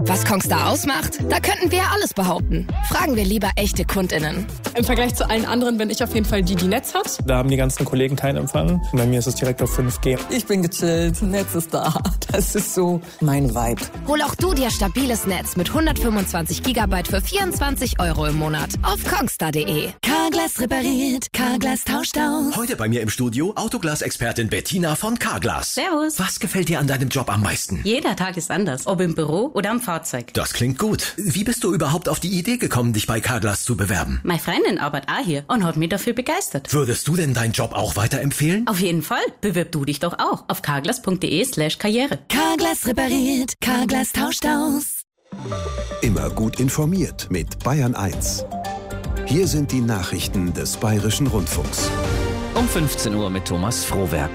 Was Kongstar ausmacht? Da könnten wir ja alles behaupten. Fragen wir lieber echte KundInnen. Im Vergleich zu allen anderen bin ich auf jeden Fall die Netz hat. Da haben die ganzen Kollegen keinen Empfang. Bei mir ist es direkt auf 5G. Ich bin gechillt, Netz ist da. Das ist so mein Vibe. Hol auch du dir stabiles Netz mit 125 GB für 24 € im Monat auf kongstar.de. Carglass repariert, Carglass tauscht aus. Heute bei mir im Studio Autoglas-Expertin Bettina von Carglass. Servus. Was gefällt dir an deinem Job am meisten? Jeder Tag ist anders, ob im Büro oder am Fahrzeug. Das klingt gut. Wie bist du überhaupt auf die Idee gekommen, dich bei Carglass zu bewerben? Meine Freundin arbeitet auch hier und hat mich dafür begeistert. Würdest du denn deinen Job auch weiterempfehlen? Auf jeden Fall. Bewirb du dich doch auch auf carglass.de/karriere. Carglass repariert, Carglass tauscht aus. Immer gut informiert mit Bayern 1. Hier sind die Nachrichten des Bayerischen Rundfunks. Um 15 Uhr mit Thomas Frohwerk.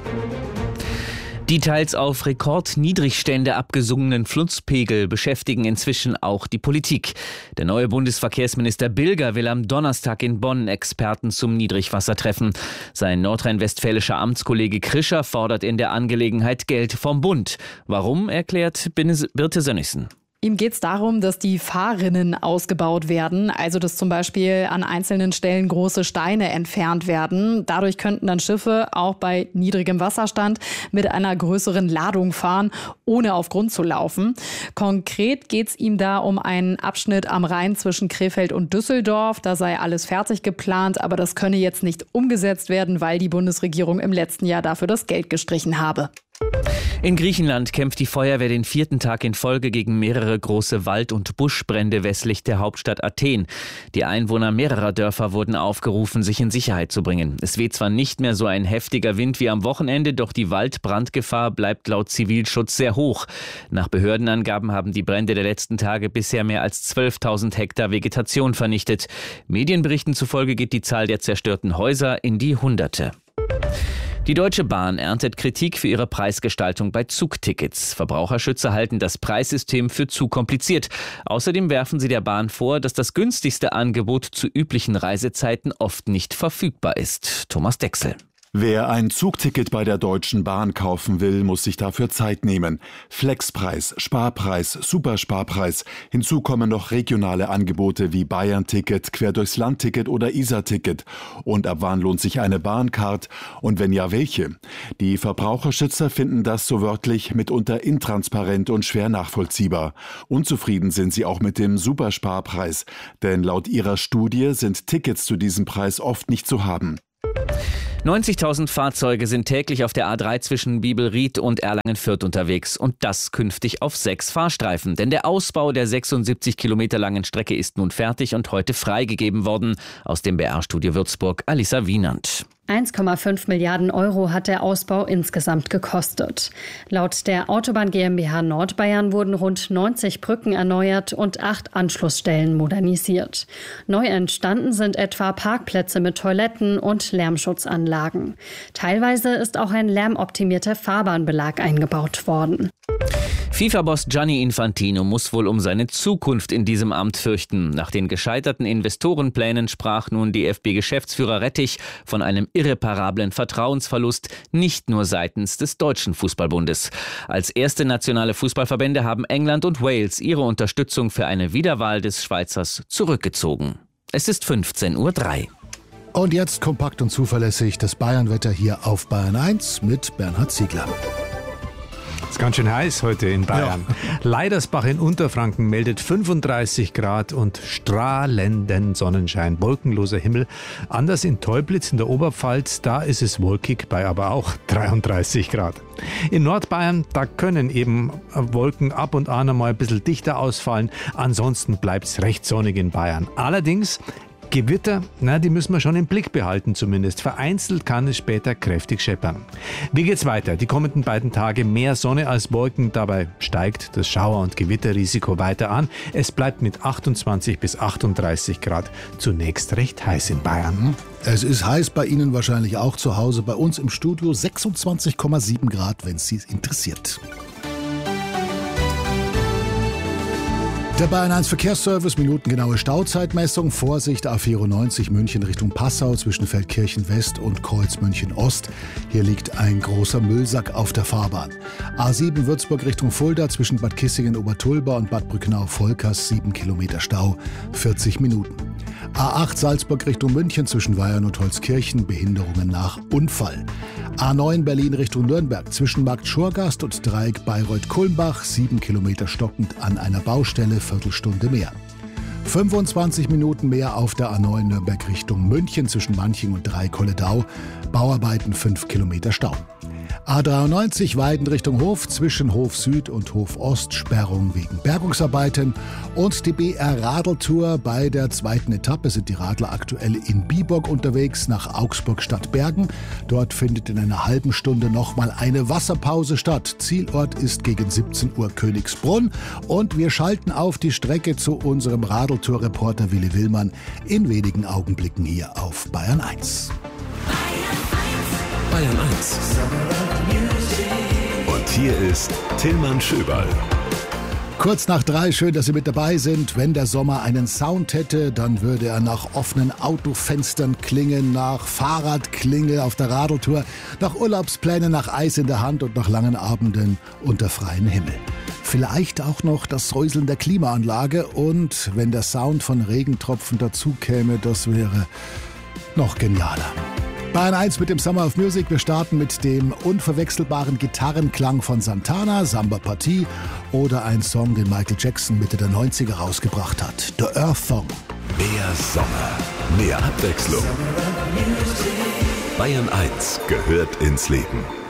Die teils auf Rekordniedrigstände abgesunkenen Flusspegel beschäftigen inzwischen auch die Politik. Der neue Bundesverkehrsminister Bilger will am Donnerstag in Bonn Experten zum Niedrigwasser treffen. Sein nordrhein-westfälischer Amtskollege Krischer fordert in der Angelegenheit Geld vom Bund. Warum, erklärt Birte Sönnigsen. Ihm geht es darum, dass die Fahrrinnen ausgebaut werden, also dass zum Beispiel an einzelnen Stellen große Steine entfernt werden. Dadurch könnten dann Schiffe auch bei niedrigem Wasserstand mit einer größeren Ladung fahren, ohne auf Grund zu laufen. Konkret geht es ihm da um einen Abschnitt am Rhein zwischen Krefeld und Düsseldorf. Da sei alles fertig geplant, aber das könne jetzt nicht umgesetzt werden, weil die Bundesregierung im letzten Jahr dafür das Geld gestrichen habe. In Griechenland kämpft die Feuerwehr den 4. Tag in Folge gegen mehrere große Wald- und Buschbrände westlich der Hauptstadt Athen. Die Einwohner mehrerer Dörfer wurden aufgerufen, sich in Sicherheit zu bringen. Es weht zwar nicht mehr so ein heftiger Wind wie am Wochenende, doch die Waldbrandgefahr bleibt laut Zivilschutz sehr hoch. Nach Behördenangaben haben die Brände der letzten Tage bisher mehr als 12.000 Hektar Vegetation vernichtet. Medienberichten zufolge geht die Zahl der zerstörten Häuser in die Hunderte. Die Deutsche Bahn erntet Kritik für ihre Preisgestaltung bei Zugtickets. Verbraucherschützer halten das Preissystem für zu kompliziert. Außerdem werfen sie der Bahn vor, dass das günstigste Angebot zu üblichen Reisezeiten oft nicht verfügbar ist. Thomas Dechsel. Wer ein Zugticket bei der Deutschen Bahn kaufen will, muss sich dafür Zeit nehmen. Flexpreis, Sparpreis, Supersparpreis. Hinzu kommen noch regionale Angebote wie Bayern-Ticket, Quer-durchs-Land-Ticket oder Isar-Ticket. Und ab wann lohnt sich eine Bahncard? Und wenn ja, welche? Die Verbraucherschützer finden das so wörtlich mitunter intransparent und schwer nachvollziehbar. Unzufrieden sind sie auch mit dem Supersparpreis. Denn laut ihrer Studie sind Tickets zu diesem Preis oft nicht zu haben. 90.000 Fahrzeuge sind täglich auf der A3 zwischen Biebelried und Erlangen-Fürth unterwegs und das künftig auf 6 Fahrstreifen. Denn der Ausbau der 76 Kilometer langen Strecke ist nun fertig und heute freigegeben worden. Aus dem BR-Studio Würzburg, Alissa Wienand. 1,5 Milliarden € hat der Ausbau insgesamt gekostet. Laut der Autobahn GmbH Nordbayern wurden rund 90 Brücken erneuert und 8 Anschlussstellen modernisiert. Neu entstanden sind etwa Parkplätze mit Toiletten und Lärmschutzanlagen. Teilweise ist auch ein lärmoptimierter Fahrbahnbelag eingebaut worden. FIFA-Boss Gianni Infantino muss wohl um seine Zukunft in diesem Amt fürchten. Nach den gescheiterten Investorenplänen sprach nun DFB-Geschäftsführer Rettich von einem irreparablen Vertrauensverlust, nicht nur seitens des Deutschen Fußballbundes. Als erste nationale Fußballverbände haben England und Wales ihre Unterstützung für eine Wiederwahl des Schweizers zurückgezogen. Es ist 15:03 Uhr. Und jetzt kompakt und zuverlässig das Bayernwetter hier auf Bayern 1 mit Bernhard Ziegler. Es ist ganz schön heiß heute in Bayern. Ja. Leidersbach in Unterfranken meldet 35 Grad und strahlenden Sonnenschein, wolkenloser Himmel. Anders in Teublitz in der Oberpfalz, da ist es wolkig bei aber auch 33 Grad. In Nordbayern, da können eben Wolken ab und an einmal ein bisschen dichter ausfallen. Ansonsten bleibt es recht sonnig in Bayern. Allerdings Gewitter, die müssen wir schon im Blick behalten zumindest. Vereinzelt kann es später kräftig scheppern. Wie geht's weiter? Die kommenden beiden Tage mehr Sonne als Wolken. Dabei steigt das Schauer- und Gewitterrisiko weiter an. Es bleibt mit 28 bis 38 Grad zunächst recht heiß in Bayern. Es ist heiß bei Ihnen wahrscheinlich auch zu Hause. Bei uns im Studio 26,7 Grad, wenn es Sie interessiert. Der Bayern 1 Verkehrsservice, minutengenaue Stauzeitmessung. Vorsicht A94 München Richtung Passau zwischen Feldkirchen West und Kreuz München Ost. Hier liegt ein großer Müllsack auf der Fahrbahn. A7 Würzburg Richtung Fulda zwischen Bad Kissingen-Obertulba und Bad Brücknau-Volkers 7 Kilometer Stau, 40 Minuten. A8 Salzburg Richtung München zwischen Weyern und Holzkirchen, Behinderungen nach Unfall. A9 Berlin Richtung Nürnberg zwischen Markt Schurgast und Dreieck Bayreuth-Kulmbach, 7 Kilometer stockend an einer Baustelle, Viertelstunde mehr. 25 Minuten mehr auf der A9 Nürnberg Richtung München zwischen Manching und Dreieck-Holledau, Bauarbeiten 5 Kilometer Stau. A93 Weiden Richtung Hof zwischen Hof Süd und Hof Ost, Sperrung wegen Bergungsarbeiten. Und die BR Radeltour. Bei der zweiten Etappe sind die Radler aktuell in Biburg unterwegs nach Augsburg Stadt Bergen. Dort findet in einer halben Stunde nochmal eine Wasserpause statt. Zielort ist gegen 17 Uhr Königsbrunn. Und wir schalten auf die Strecke zu unserem Radeltour-Reporter Willi Willmann in wenigen Augenblicken hier auf Bayern 1. Bayern 1. Und hier ist Tillmann Schöberl. Kurz nach 3, schön, dass Sie mit dabei sind. Wenn der Sommer einen Sound hätte, dann würde er nach offenen Autofenstern klingen, nach Fahrradklingel auf der Radeltour, nach Urlaubsplänen, nach Eis in der Hand und nach langen Abenden unter freiem Himmel. Vielleicht auch noch das Säuseln der Klimaanlage und wenn der Sound von Regentropfen dazu käme, das wäre noch genialer. Bayern 1 mit dem Summer of Music. Wir starten mit dem unverwechselbaren Gitarrenklang von Santana, Samba Partie oder ein Song, den Michael Jackson Mitte der 90er rausgebracht hat. The Earth Song. Mehr Sommer, mehr Abwechslung. Bayern 1 gehört ins Leben.